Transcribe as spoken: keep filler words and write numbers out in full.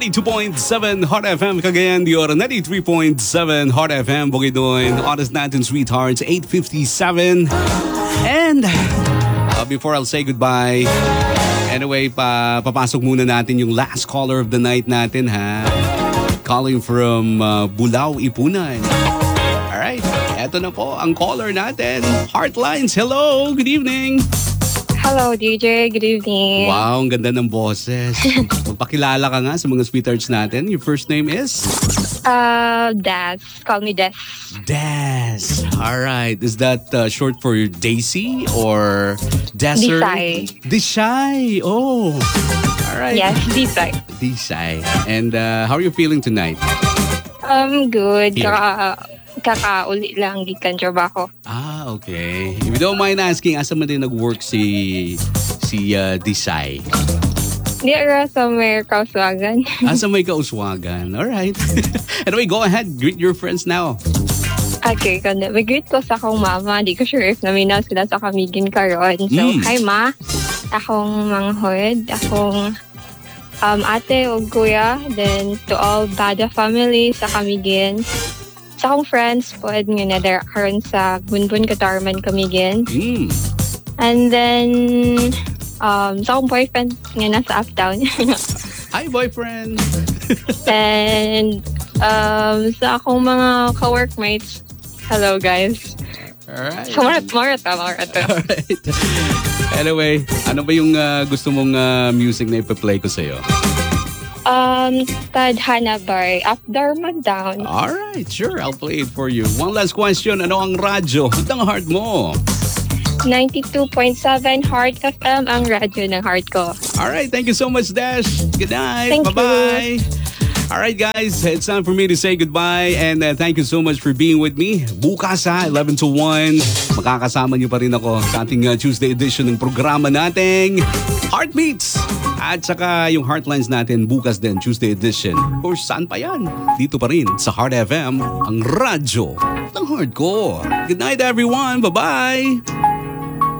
ninety-two point seven Hot F M Cagayan de Oro, ninety-three point seven Hot F M Bukidnon. Oras natin, sweethearts, eight fifty-seven. And uh, before I'll say goodbye, anyway, pa papasok muna natin yung last caller of the night natin, ha? Calling from uh, Bulao, Ipunan. Alright, eto na po ang caller natin. Heartlines, hello, good evening. Hello, D J. Good evening. Wow, ang ganda ng boses. Magpakilala ka nga sa mga sweethearts natin. Your first name is? Uh, Daz. Call me Des. Daz. All right. Is that uh, short for Daisy or Desert? Disay. Disay. Oh. All right. Yes, Disay. Disay. And uh, how are you feeling tonight? Um, good. Here. Kaka, kaka-uli lang gikan trabaho. Ah, okay. If you don't mind asking, asa man din nag-work si si uh, Disay? Di ara sa may kauswagan. Asa may kauswagan. All right. Anyway, go ahead. Greet your friends now. Okay, kanda. Mag-greet ko sa akong mama. Di ko sure if naminaw sila sa kamigin karon. So, Mm. hi ma. Akong manghod. Akong um, ate o kuya. Then, to all Bada family sa kamigin. Sa akong friends, pwede nga na there karon sa Bunbun Katarman kamigin. Mm. And then, um, sa akong boyfriend nga nasa uptown. Hi, boyfriend. And um, sa akong mga ka-workmates, hello guys. Alright. So, marat, marat, marat. Alright. Anyway, ano ba yung uh, gusto mong uh, music na ipa-play ko sa'yo? Um, Tadhana by Up Dharma Down. Alright, sure. I'll play it for you. One last question. Ano ang radyo ng heart mo? ninety-two point seven Heart F M ang radyo ng heart ko. Alright, thank you so much, Dash. Good night. Thank Bye-bye. Alright, guys. It's time for me to say goodbye. And uh, thank you so much for being with me. Bukas, ha, eleven to one. Makakasama niyo pa rin ako sa ating uh, Tuesday edition ng programa nating Heartbeats. At saka yung Heartlines natin bukas din, Tuesday edition. Or saan pa yan? Dito pa rin sa Heart F M, ang radyo ng heart ko. Good night, everyone. Bye-bye.